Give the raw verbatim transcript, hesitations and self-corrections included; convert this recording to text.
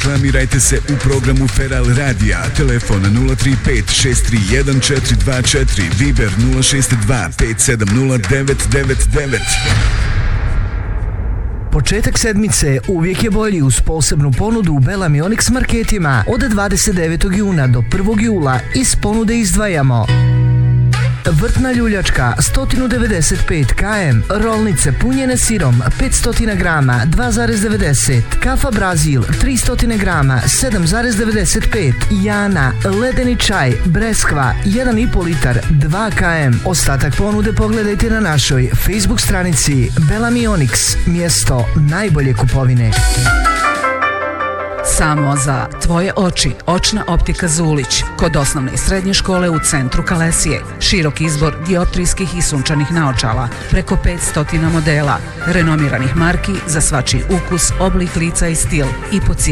Reklamirajte se u programu Feral Radija. Telefon nula tri pet šest tri jedan četiri dva četiri, Viber nula šest dva pet sedam nula devet devet devet. Početak sedmice uvijek je bolji uz posebnu ponudu u Bellamy Onyx marketima. Od dvadeset devetog juna do prvog jula iz ponude izdvajamo vrtna ljuljačka sto devedeset pet kilograma, rolnice punjene sirom petsto grama dva zarez devedeset, kafa Brazil tristo grama sedam zarez devedeset pet, Jana, ledeni čaj, breskva jedan i po litar dva kilograma. Ostatak ponude pogledajte na našoj Facebook stranici Bellamy Onyx, mjesto najbolje kupovine. Samo za tvoje oči, očna optika Zulić, kod osnovne i srednje škole u centru Kalesije. Širok izbor dioptrijskih i sunčanih naočala, preko petsto modela, renomiranih marki za svačiji ukus, oblik lica i stil i po cijeni.